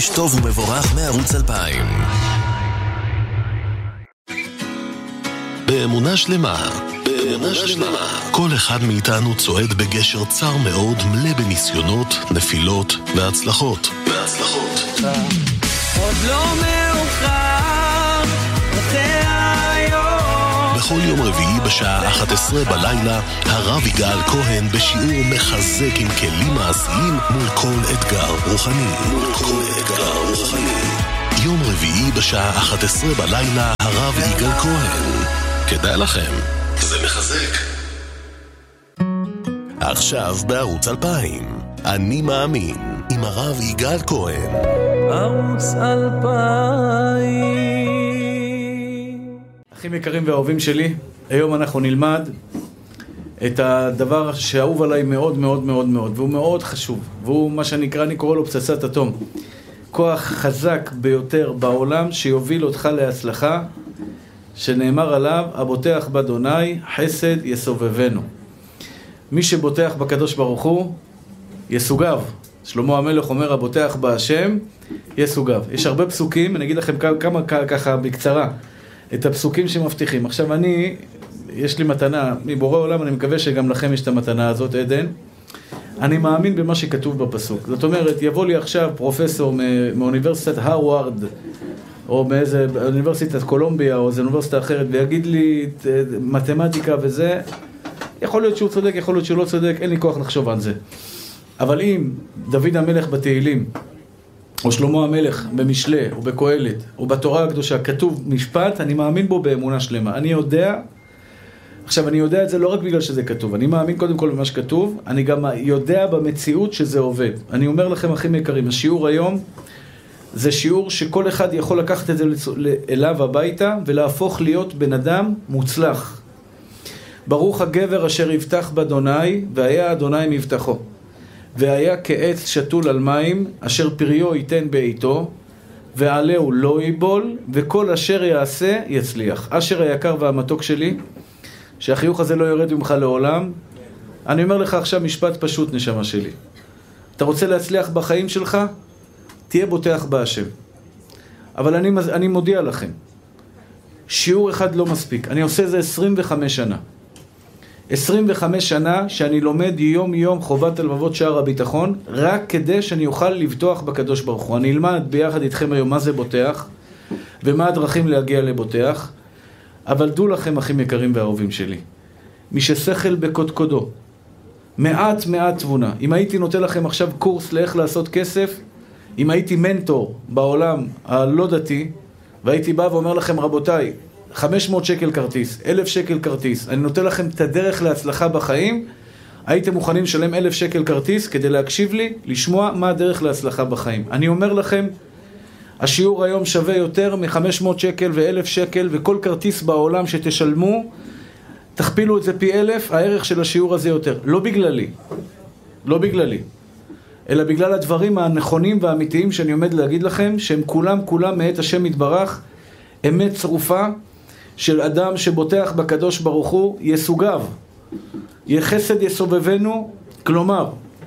טוב ומבורך מערוץ 2000. באמונה שלמה, כל אחד מאיתנו צועד בגשר צר מאוד, מלא בניסיונות, נפילות והצלחות. עוד לא מאוחר, היום. בכל יום רביעי בשעה 11 בלילה, הרב יגאל כהן בשיעור מחזק עם כלים מעשיים מול כל אתגר רוחני. יום רביעי בשעה 11 בלילה, הרב יגאל כהן. כדאי לכם, זה מחזק. עכשיו בערוץ 2000, אני מאמין, עם הרב יגאל כהן. ערוץ 2000. אחים יקרים ואהובים שלי, היום אנחנו נלמד את הדבר שאהוב עליי מאוד מאוד מאוד מאוד, והוא מאוד חשוב, והוא מה שנקרא, אני קורא לו פצצת אטום. כוח חזק ביותר בעולם שיוביל אותך להצלחה, שנאמר עליו, הבוטח באדוני חסד יסובבנו. מי שבוטח בקדוש ברוך הוא יסוגב. שלמה המלך אומר, הבוטח בהשם יסוגב. יש הרבה פסוקים, אני אגיד לכם כמה ככה בקצרה את הפסוקים שמבטיחים. עכשיו יש לי מתנה מבורא עולם, אני מקווה שגם לכם יש את המתנה הזאת, עדן. אני מאמין במה שכתוב בפסוק. זאת אומרת, יבוא לי עכשיו פרופסור מאוניברסיטת הרווארד, או מאיזה אוניברסיטת קולומביה, או איזו אוניברסיטה אחרת, ויגיד לי מתמטיקה וזה, יכול להיות שהוא צודק, יכול להיות שהוא לא צודק, אין לי כוח לחשוב על זה. אבל אם דוד המלך בתהילים, או שלמה המלך במשלי, או בקהלת, או בתורה הקדושה, כתוב משפט, אני מאמין בו באמונה שלמה. אני יודע את זה לא רק בגלל שזה כתוב, אני מאמין קודם כל במה שכתוב, אני גם יודע במציאות שזה עובד. אני אומר לכם, אחים יקרים, השיעור היום, זה שיעור שכל אחד יכול לקחת את זה אליו הביתה ולהפוך להיות בן אדם מוצלח. ברוך הגבר אשר יבטח באדוני, והיה אדוני מבטחו. והיה כעץ שתול על מים, אשר פריו ייתן בעיתו, ועלהו לא ייבול, וכל אשר יעשה יצליח. אשר היקר והמתוק שלי, שהחיוך הזה לא יורד ממך לעולם, אני אומר לך עכשיו משפט פשוט, נשמה שלי. אתה רוצה להצליח בחיים שלך? תהיה בוטח בהשם. אבל אני מודיע לכם, שיעור אחד לא מספיק. אני עושה זה 25 שנה. 25 שנה שאני לומד יום יום חובת הלבבות שער הביטחון, רק כדי שאני אוכל לבטוח בקדוש ברוך הוא. אני אלמד ביחד איתכם היום מה זה בוטח, ומה הדרכים להגיע לבוטח. אבל דעו לכם, אחים יקרים ואהובים שלי, מי ששכל בקודקודו, מעט תבונה. אם הייתי נותן לכם עכשיו קורס לאיך לעשות כסף, אם הייתי מנטור בעולם הלא דתי, והייתי בא ואומר לכם, רבותיי, 500 שקל כרטיס, 1,000 שקל כרטיס, אני נותן לכם את הדרך להצלחה בחיים, הייתם מוכנים לשלם 1,000 שקל כרטיס כדי להקשיב לי, לשמוע מה הדרך להצלחה בחיים. אני אומר לכם, השיעור היום שווה יותר מ-500 שקל ו1,000 שקל, וכל כרטיס בעולם שתשלמו, תכפילו את זה פי 1,000, הערך של השיעור הזה יותר. לא בגללי, אלא בגלל הדברים הנכונים והאמיתיים שאני עומד להגיד לכם, שהם כולם מאת השם יתברך, אמת צרופה של אדם שבוטח בקדוש ברוך הוא יסוגב, יחסד יסובבנו. כלומר,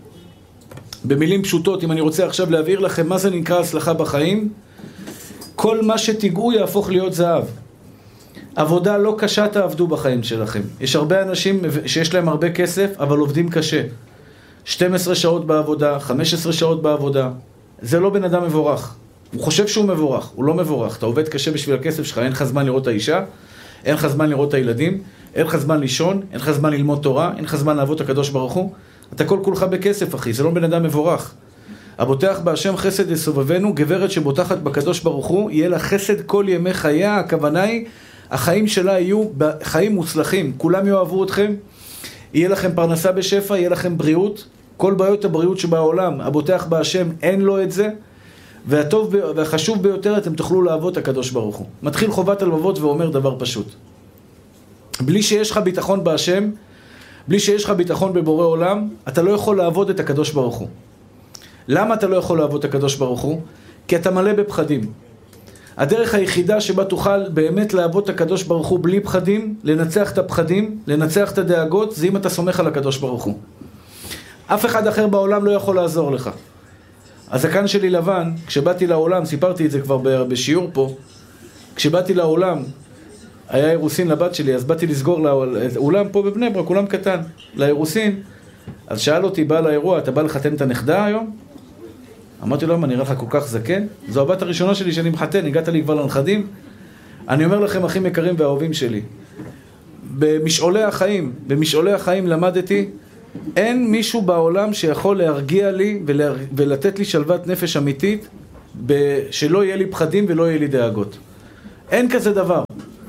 במילים פשוטות, אם אני רוצה עכשיו להבהיר לכם מה זה נקרא הצלחה בחיים, כל מה שתיגעו יהפוך להיות זהב. עבודה לא קשה תעבדו בחיים שלכם. יש הרבה אנשים שיש להם הרבה כסף, אבל עובדים קשה. 12 שעות בעבודה, 15 שעות בעבודה. זה לא בן אדם מבורך. הוא חושב שהוא מבורך, הוא לא מבורך. אתה עובד קשה בשביל הכסף שלך, אין לך זמן לראות את האישה, אין לך זמן לראות את הילדים, אין לך זמן לישון, אין לך זמן ללמוד תורה, אין לך זמן לעבוד את הקדוש ברוך הוא. אתה כל כולך בכסף, אחי, זה לא בן אדם מבורך. הבוטח בהשם חסד יסובבנו, גברת שבוטחת בקדוש ברוך הוא, יהיה לה חסד כל ימי חייה. הכוונה היא, החיים שלה יהיו חיים מוצלחים, כולם יאהבו אתכם, יהיה לכם פרנסה בשפע, יהיה לכם בריאות, כל בעיות הבריאות שבעולם, הבוטח בהשם אין לו את זה, והטוב והחשוב ביותר, אתם תוכלו לעבוד את הקדוש ברוך הוא. מתחיל חובת הלבבות ואומר דבר פשוט. בלי שיש לך ביטחון בהשם, בלי שיש לך ביטחון בבורא עולם, אתה לא יכול לעבוד את הקדוש ברוך הוא. למה אתה לא יכול לעבוד את הקדוש ברוך הוא? כי אתה מלא בפחדים. הדרך היחידה שבה תוכל באמת לעבוד את הקדוש ברוך הוא בלי פחדים, לנצח את הפחדים, לנצח את הדאגות, זה אם אתה סומך על הקדוש ברוך הוא. אף אחד אחר בעולם לא יכול לעזור לך. הזקן שלי לבן, כשבאתי לעולם, סיפרתי את זה כבר בשיעור פה, כשבאתי לעולם, היה אירוסין לבת שלי, אז באתי לסגור לאולם פה בבני ברק, אולם קטן, לאירוסין, אז שאל אותי, בא לאירוע, אתה בא לחתן את הנכדה היום? אמרתי לו, מה, נראה לך כל כך זקן? זו הבת הראשונה שלי שאני מחתן, הגעת לי כבר לנכדים. אני אומר לכם, אחים יקרים ואהובים שלי, במשעולי החיים למדתי, אין מישהו בעולם שיכול להרגיע לי ולתת לי שלוות נפש אמיתית, שלא יהיה לי פחדים ולא יהיה לי דאגות. אין כזה דבר.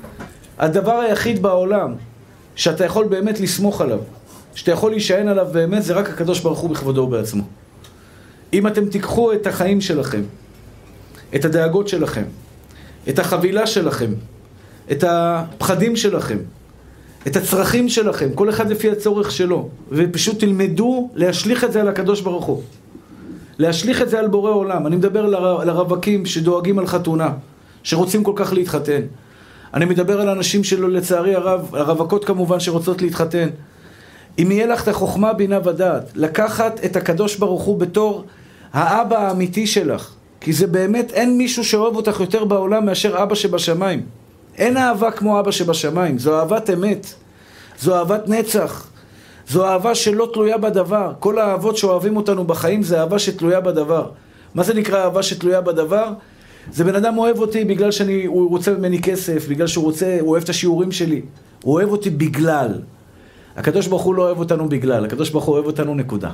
הדבר היחיד בעולם שאתה יכול באמת לסמוך עליו, שאתה יכול להישען עליו באמת, זה רק הקדוש ברוך הוא בכבודו בעצמו. אם אתם תיקחו את החיים שלכם, את הדאגות שלכם, את החבילה שלכם, את הפחדים שלכם, את הצרכים שלכם, כל אחד לפי הצורך שלו, ופשוט תלמדו להשליך את זה על הקדוש ברוך הוא. להשליך את זה על בורא עולם. אני מדבר על הרווקים שדואגים על חתונה, שרוצים כל כך להתחתן. אני מדבר על אנשים שלו, לצערי הרב, הרווקות כמובן שרוצות להתחתן. אם יהיה לך את החוכמה, בינה ודעת, לקחת את הקדוש ברוך הוא בתור האבא האמיתי שלך, כי זה באמת, אין מישהו שאוהב אותך יותר בעולם מאשר אבא שבשמיים. אין אהבה כמו אבא שבשמיים, זו אהבת אמת, זו אהבת נצח, זו אהבה שלא תלויה בדבר. כל האהבות שאוהבים אותנו בחיים זה אהבה שתלויה בדבר. מה זה נקרא אהבה שתלויה בדבר? זה בן אדם אוהב אותי בגלל שהוא רוצה ממני כסף, בגלל הוא אוהב את השיעורים שלי. הוא אוהב אותי בגלל. הקדוש ברוך הוא לא אוהב אותנו בגלל, הקדוש ברוך הוא אוהב אותנו נקודה.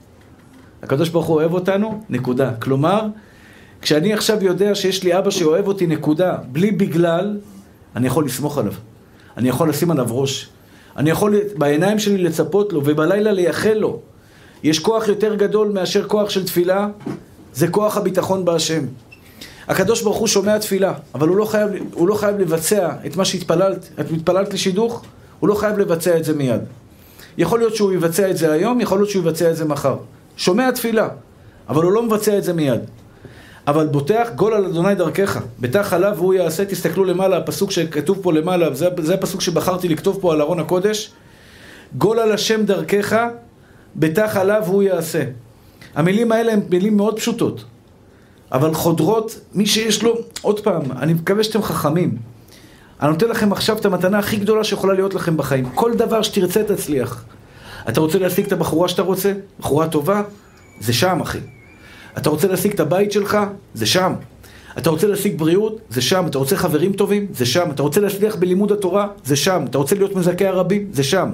הקדוש ברוך הוא אוהב אותנו נקודה. כלומר, כשאני עכשיו יודע שיש לי אבא שאוהב אותי נקודה, בלי בגלל, אני יכול לסמוך עליו. אני יכול לשים עליו ראש. אני יכול בעיניים שלי לצפות לו ובלילה לייחל לו. יש כוח יותר גדול מאשר כוח של תפילה, זה כוח הביטחון בהשם. הקדוש ברוך הוא שומע תפילה, אבל הוא לא חייב לבצע את מה שהתפללת. את מתפללת לשידוך, הוא לא חייב לבצע את זה מיד. יכול להיות שהוא יבצע את זה היום, יכול להיות שהוא יבצע את זה מחר. שומע תפילה, אבל הוא לא מבצע את זה מיד. אבל בוטח גול על אדוני דרכך, בטח עליו והוא יעשה. תסתכלו למעלה, הפסוק שכתוב פה למעלה, זה הפסוק שבחרתי לכתוב פה על ארון הקודש. גול על השם דרכך, בטח עליו והוא יעשה. המילים האלה הן מילים מאוד פשוטות, אבל חודרות. מי שיש לו, עוד פעם, אני מקווה שאתם חכמים. אני נותן לכם עכשיו את המתנה הכי גדולה שיכולה להיות לכם בחיים. כל דבר שתרצה תצליח. אתה רוצה להשיג את הבחורה שאתה רוצה? בחורה טובה? זה שם, אחי. אתה רוצה להשיג את הבית שלך? זה שם. אתה רוצה להשיג בריאות? זה שם. אתה רוצה חברים טובים? זה שם. אתה רוצה להצליח בלימוד התורה? זה שם. אתה רוצה להיות מזכה הרבים? זה שם.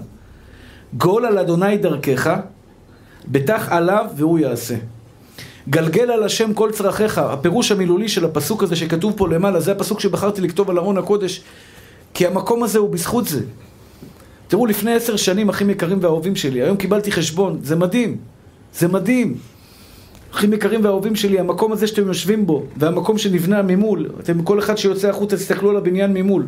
גול על אדוני דרכך, בטח עליו והוא יעשה. גלגל על השם כל צרכיך. הפירוש המילולי של הפסוק הזה שכתוב פה למעלה, זה הפסוק שבחרתי לכתוב על ארון הקודש, כי המקום הזה הוא בזכות זה. תראו, לפני 10 שנים, אחים יקרים ואהובים שלי, היום קיבלתי חשבון, זה מדהים, זה מדהים. אחים יקרים ואהובים שלי, המקום הזה שאתם יושבים בו, והמקום שנבנה ממול, אתם כל אחד שיוצא החוצה, תסתכלו על הבניין ממול.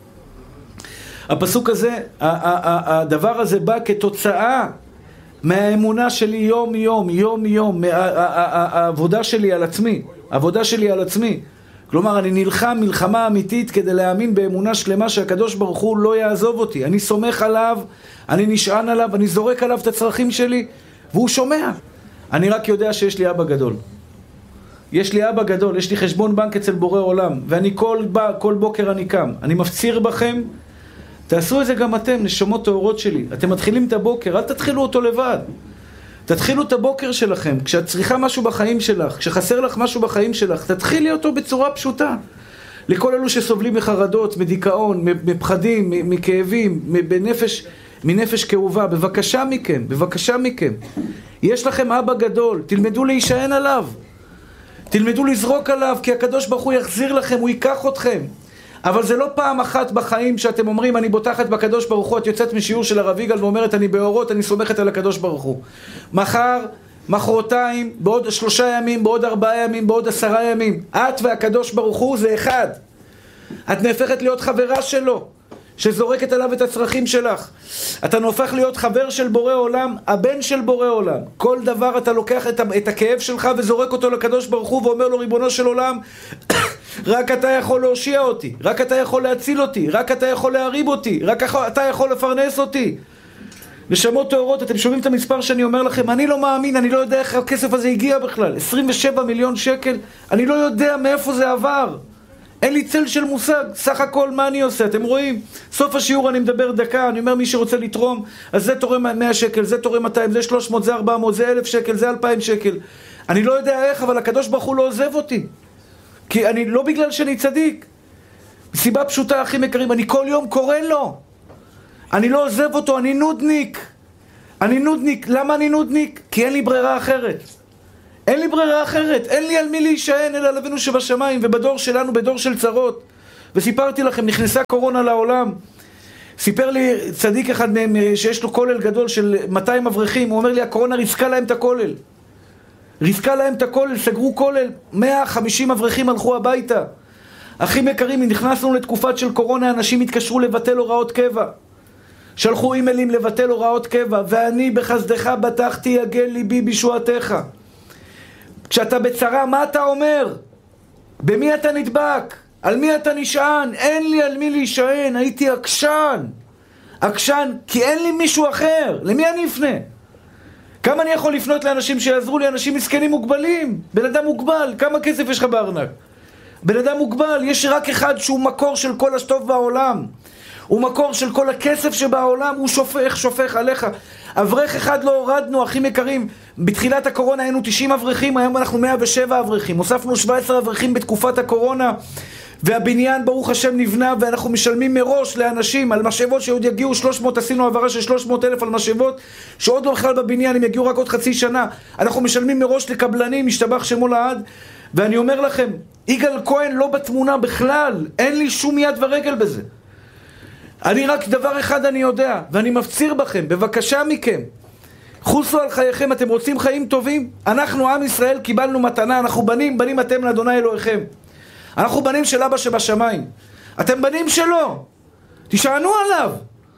הפסוק הזה, הדבר הזה בא כתוצאה מהאמונה שלי יום יום, יום יום, העבודה שלי על עצמי, העבודה שלי על עצמי. כלומר, אני נלחם מלחמה אמיתית כדי להאמין באמונה שלמה שהקדוש ברוך הוא לא יעזוב אותי. אני סומך עליו, אני נשען עליו, אני זורק עליו את הצרכים שלי, והוא שומע. אני רק יודע שיש לי אבא גדול. יש לי אבא גדול, יש לי חשבון בנק אצל בורא עולם, ואני כל בוקר אני קם. אני מפציר בכם, תעשו את זה גם אתם, נשמות טהורות שלי. אתם מתחילים את הבוקר, אל תתחילו אותו לבד. תתחילו את הבוקר שלכם, כשאת צריכה משהו בחיים שלך, כשחסר לך משהו בחיים שלך, תתחילי אותו בצורה פשוטה. לכל אלו שסובלים מחרדות, מדיכאון, מפחדים, מכאבים, מנפש כאובה, בבקשה מכם. יש לכם אבא גדול, תלמדו להישען עליו. תלמדו לזרוק עליו, כי הקדוש ברוך הוא יחזיר לכם, הוא ייקח אתכם. אבל זה לא פעם אחת בחיים שאתם אומרים, אני בוטחת בקדוש ברוך הוא, את יוצאת משיעור של הרב יגאל ואומרת, אני באורות, אני סומכת על הקדוש ברוך הוא. מחר, מחרתיים, בעוד 3 ימים, בעוד 4 ימים, בעוד 10 ימים, את והקדוש ברוך הוא זה אחד. את נהפכת להיות חברה שלו, שזורקת עליו את הצרכים שלך. אתה נהפך להיות חבר של בורא עולם, הבן של בורא עולם. כל דבר אתה לוקח את הכאב שלך וזורק אותו לקדוש ברוך הוא ואומר לו, ריבונו של עולם, רק אתה יכול להושיע אותי, רק אתה יכול להציל אותי, רק אתה יכול להריב אותי, רק אתה יכול לפרנס אותי. נשמות טהורות, אתם שומעים את המספר שאני אומר לכם, אני לא מאמין, אני לא יודע איך הכסף הזה הגיע בכלל. 27 מיליון שקל, אני לא יודע מאיפה זה עבר. אין לי צל של מושג, סך הכל מה אני עושה, אתם רואים? סוף השיעור אני מדבר דקה, אני אומר מי שרוצה לתרום, אז זה תורם 100 שקל, זה תורם 200, זה 300, זה 400, זה 1,000 שקל, זה 2,000 שקל. אני לא יודע איך, אבל הקדוש ברוך הוא לא עוזב אותי. כי אני לא בגלל שאני צדיק. סיבה פשוטה, אחים יקרים, אני כל יום קורא לו. אני לא עוזב אותו, אני נודניק. אני נודניק. למה אני נודניק? כי אין לי ברירה אחרת. אין לי ברירה אחרת. אין לי על מי להישען, אלא על אבינו שבשמיים. ובדור שלנו, בדור של צרות. וסיפרתי לכם, נכנסה קורונה לעולם. סיפר לי צדיק אחד מהם שיש לו כולל גדול של 200 אברכים. הוא אומר לי, הקורונה ריסקה להם את הכולל. ריסקה להם את הכולל, סגרו כולל. 150 אברכים הלכו הביתה. אחים יקרים, נכנסנו לתקופת של קורונה, אנשים התקשרו לבטל הוראות קבע. שלחו אימיילים לבטל הוראות קבע, ואני בחסדך בטחתי יגל ליבי בישועתך. כשאתה בצרה, מה אתה אומר? במי אתה נדבק? על מי אתה נשען? אין לי על מי להישען, הייתי עקשן. עקשן, כי אין לי מישהו אחר. למי אני אפנה? כמה אני יכול לפנות לאנשים שיעזרו לי? אנשים מסכנים מוגבלים. בן אדם מוגבל, כמה כסף יש לך בארנק? בן אדם מוגבל, יש רק אחד שהוא מקור של כל השטוב בעולם. הוא מקור של כל הכסף שבעולם, הוא שופך עליך. אברך אחד לא הורדנו, אחים יקרים. בתחילת הקורונה היינו 90 אברכים, היום אנחנו 107 אברכים. הוספנו 17 אברכים בתקופת הקורונה, והבניין ברוך השם נבנה, ואנחנו משלמים מראש לאנשים על משאבות שעוד יגיעו 300, עשינו העברה של 300,000 על משאבות, שעוד לא בכלל בבניין, הם יגיעו רק עוד חצי שנה. אנחנו משלמים מראש לקבלנים, משתבח שמו לעד. ואני אומר לכם, יגאל כהן לא בתמונה בכלל, אין לי שום יד ורגל בזה. אני רק דבר אחד אני יודע, ואני מפציר בכם, בבקשה מכם, חוסו על חייכם, אתם רוצים חיים טובים? אנחנו עם ישראל קיבלנו מתנה, אנחנו בנים אתם לאדוני אלוהיכם. אנחנו בנים של אבא שבשמיים. אתם בנים שלו, תשענו עליו.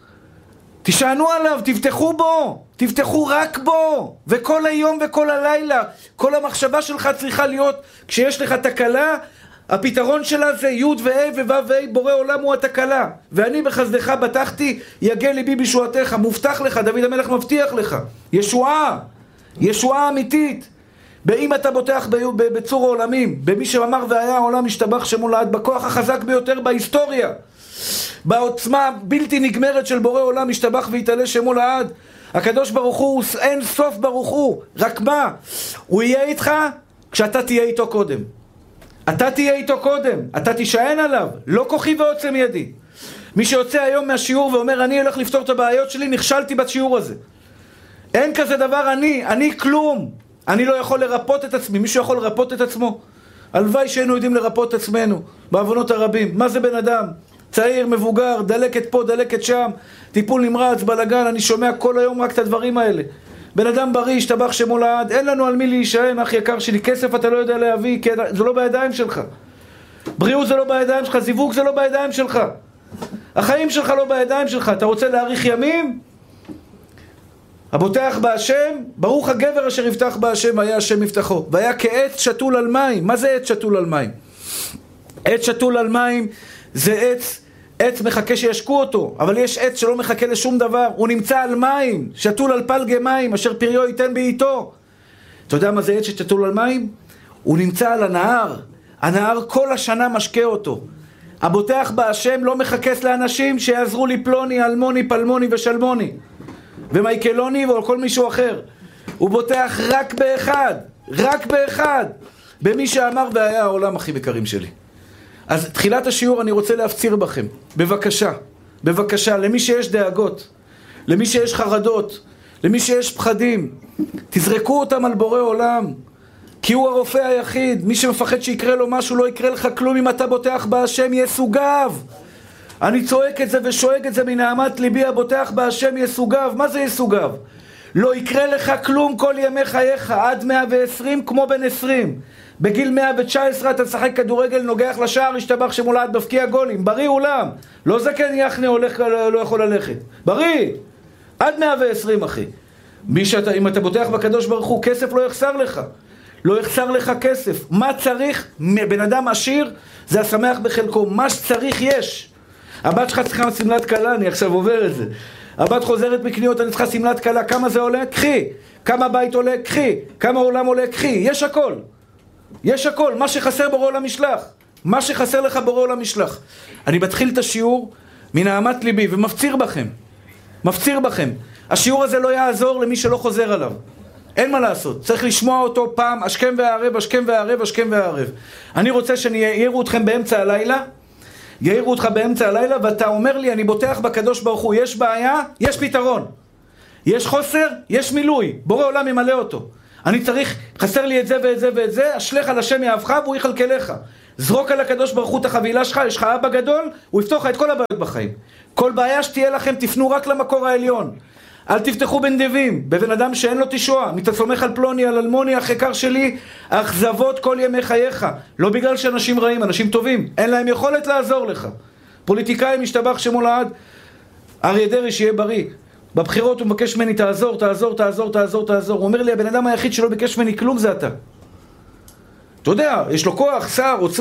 תשענו עליו, תבטחו בו, תבטחו רק בו, וכל היום וכל הלילה, כל המחשבה שלך צריכה להיות, כשיש לך תקלה, הפתרון שלה זה י' ו' וו' ו', בורא עולם הוא התקלה. ואני בחסדך בטחתי, יגל ליבי בישועתך, מובטח לך, דוד המלך מבטיח לך, ישועה, ישועה אמיתית. באם אתה בוטח בצור העולמים, במי שאמר והיה העולם משתבח שמו לעד, בכוח החזק ביותר בהיסטוריה, בעוצמה בלתי נגמרת של בורא עולם משתבח והתעלה שמו לעד. הקדוש ברוך הוא אין סוף ברוך הוא, רק מה? הוא יהיה איתך כשאתה תהיה איתו קודם. אתה תהיה איתו קודם, אתה תישען עליו, לא כוחי ועוצם ידי. מי שיוצא היום מהשיעור ואומר אני הולך לפתור את הבעיות שלי, נכשלתי בשיעור הזה. אין כזה דבר אני כלום. אני לא יכול לרפות את עצמי, מישהו יכול לרפות את עצמו? הלוואי שהיינו יודעים לרפות את עצמנו בעוונות הרבים. מה זה בן אדם? צעיר, מבוגר, דלקת פה, דלקת שם, טיפול נמרץ, בלגן, אני שומע כל היום רק את הדברים האלה. בן אדם בריא, השתבח שמו לעד, אין לנו על מי להישען, אח יקר שלי, כסף אתה לא יודע להביא, כי זה לא בידיים שלך. בריאות זה לא בידיים שלך, זיווג זה לא בידיים שלך. החיים שלך לא בידיים שלך, אתה רוצה להאריך ימים? הבוטח בהשם, ברוך הגבר אשר יבטח בהשם, היה השם יבטחו. והיה כעץ שתול על מים. מה זה עץ שתול על מים? עץ שתול על מים זה עץ מחכה שישקו אותו, אבל יש עץ שלא מחכה לשום דבר, הוא נמצא על מים, שתול על פלגי מים, אשר פריו ייתן בעיתו. אתה יודע מה זה עץ שתול על מים? הוא נמצא על הנהר, הנהר כל השנה משקה אותו. הבוטח בהשם לא מחכס לאנשים שיעזרו לי פלוני, אלמוני, פלמוני ושלמוני ומייקלוני או כל מישהו אחר. הוא בוטח רק באחד, במי שאמר והיה העולם הכי יקרים שלי. אז תחילת השיעור אני רוצה להפציר בכם, בבקשה, למי שיש דאגות, למי שיש חרדות, למי שיש פחדים, תזרקו אותם על בורא עולם, כי הוא הרופא היחיד. מי שמפחד שיקרה לו משהו, לא יקרה לך כלום אם אתה בוטח בהשם יסוגיו. אני צועק את זה ושואג את זה מנעמת ליבי, הבוטח בהשם יסוגיו. מה זה יסוגיו? לא יקרה לך כלום כל ימי חייך, עד 120 כמו בן 20. בגיל 119 אתה שחק כדורגל, נוגח לשער, השתבח שמולד, בפקיע גולים, בריא אולם, לא זקן יחנה הולך, לא יכול ללכת, בריא, עד 120 אחי. אם אתה בוטח בקדוש ברוך הוא, כסף לא יחסר לך, לא יחסר לך כסף. מה צריך? בן אדם עשיר זה השמח בחלקו, מה שצריך יש. הבת שלך צריכה סמלת קלה, אני עכשיו עובר את זה. הבת חוזרת מקניות, אני צריכה סמלת קלה, כמה זה עולה? קחי. כמה בית עולה? קחי. כמה עולם עולה? קחי. יש הכל. יש הכל. מה שחסר בורא עולם ישלח. מה שחסר לך בורא עולם ישלח. אני מתחיל את השיעור מנהמת ליבי ומפציר בכם. מפציר בכם. השיעור הזה לא יעזור למי שלא חוזר עליו. אין מה לעשות. צריך לשמוע אותו פעם, השכם והערב, השכם והערב, השכם והערב. אני רוצה שיעירו אתכם באמצע הלילה. יעירו אותך באמצע הלילה, ואתה אומר לי, אני בוטח בקדוש ברוך הוא, יש בעיה, יש פתרון. יש חוסר, יש מילוי. בורא עולם ימלא אותו. אני צריך, חסר לי את זה ואת זה ואת זה, אשלך על השם יאהבך והוא יכלכלך. זרוק על הקדוש ברוך הוא את החבילה שלך, יש לך אבא גדול, הוא יפתור לך את כל הבעיות בחיים. כל בעיה שתהיה לכם, תפנו רק למקור העליון. אל תפתחו בנדבים, בבן אדם שאין לו תשוע. אתה סומך על פלוני, על אלמוני, החיקר שלי, אכזבות כל ימי חייך. לא בגלל שאנשים רעים, אנשים טובים. אין להם יכולת לעזור לך. פוליטיקאים משתבח שמו לעד. אריה דרעי שיהיה בריא. בבחירות הוא מבקש ממני, תעזור, תעזור, תעזור, תעזור, תעזור. הוא אומר לי, הבן אדם היחיד שלא ביקש ממני כלום זה אתה. אתה יודע, יש לו כוח, שר,